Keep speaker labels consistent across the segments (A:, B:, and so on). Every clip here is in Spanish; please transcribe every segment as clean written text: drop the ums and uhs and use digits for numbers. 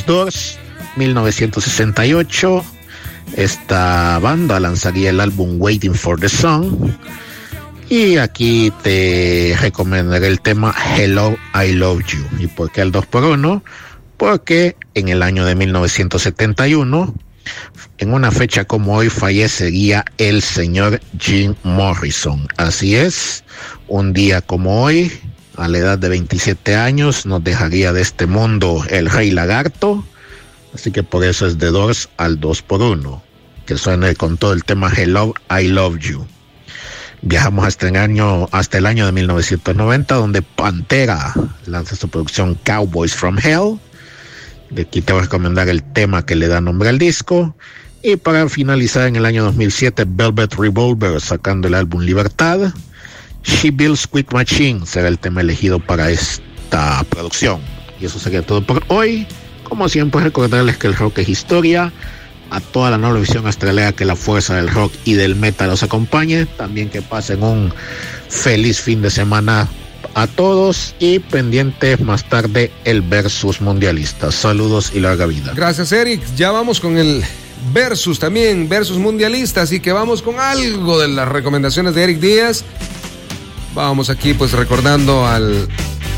A: Los Doors, 1968. Esta banda lanzaría el álbum Waiting for the Sun. Y aquí te recomendaré el tema Hello, I Love You. ¿Y por qué el 2x1? Porque en el año de 1971, en una fecha como hoy, fallecería el señor Jim Morrison. Así es, un día como hoy, a la edad de 27 años, nos dejaría de este mundo el Rey Lagarto. Así que por eso es de Doors al 2x1, que suene con todo el tema Hello, I Love You. Viajamos hasta el año de 1990, donde Pantera lanza su producción Cowboys from Hell. De aquí te voy a recomendar el tema que le da nombre al disco. Y para finalizar, en el año 2007, Velvet Revolver sacando el álbum Libertad. She Builds Quick Machine será el tema elegido para esta producción. Y eso sería todo por hoy. Como siempre, recordarles que el rock es historia. A toda la noble visión australiana, que la fuerza del rock y del metal los acompañe. También que pasen un feliz fin de semana a todos, y pendientes más tarde el Versus Mundialista. Saludos y larga vida.
B: Gracias, Eric. Ya vamos con el Versus también, Versus Mundialista, así que vamos con algo de las recomendaciones de Eric Díaz. Vamos aquí pues recordando al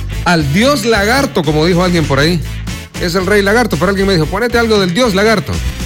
B: Dios Lagarto, como dijo alguien por ahí. Es el Rey Lagarto, pero alguien me dijo, ponete algo del Dios Lagarto.